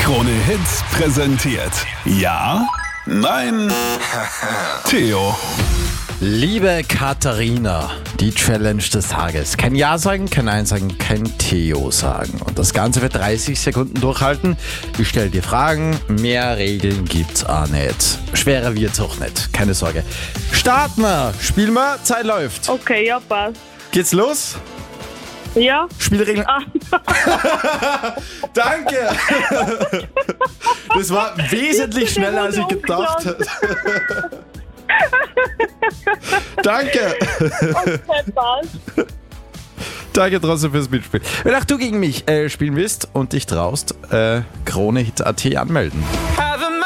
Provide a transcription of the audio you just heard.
Krone Hits präsentiert. Ja? Nein? Theo. Liebe Katharina, die Challenge des Tages. Kein Ja sagen, kein Nein sagen, kein Theo sagen. Und das Ganze für 30 Sekunden durchhalten. Ich stelle dir Fragen, mehr Regeln gibt's auch nicht. Schwerer wird's auch nicht, keine Sorge. Starten wir, spielen wir, Zeit läuft. Okay, ja, passt. Geht's los? Ja? Spielregeln. Ah. Danke. Das war wesentlich schneller, als ich gedacht hätte. Danke. Okay, passt. Danke trotzdem fürs Mitspielen. Wenn auch du gegen mich spielen willst und dich traust, KroneHit.at anmelden.